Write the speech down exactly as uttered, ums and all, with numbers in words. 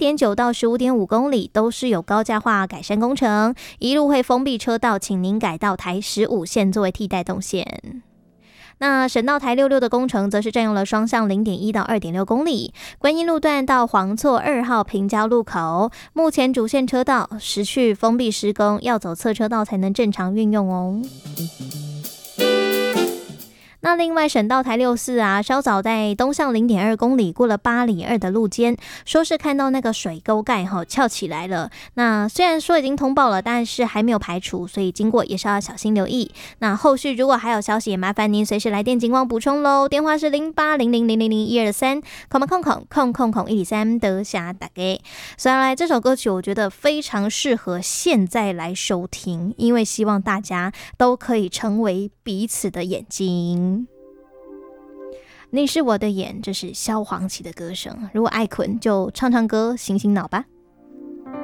点九到十五点五公里都是有高架化改善工程，一路会封闭车道，请您改道台十五线作为替代动线。那省道台六六的工程则是占用了双向 零点一到二点六公里，观音路段到黄厝二号平交路口，目前主线车道时序封闭施工，要走侧车道才能正常运用哦。那另外省道台六四啊，稍早在东向 零点二公里过了八里二的路肩，说是看到那个水沟盖吼翘起来了。那虽然说已经通报了，但是还没有排除，所以经过也是要小心留意。那后续如果还有消息，也麻烦您随时来电警网补充喽。电话是零八零零零零零一二三，空空空空空空一三得下打给。所以来这首歌曲，我觉得非常适合现在来收听，因为希望大家都可以成为彼此的眼睛。你是我的眼，这是萧煌奇的歌声。如果爱困，就唱唱歌，醒醒脑吧。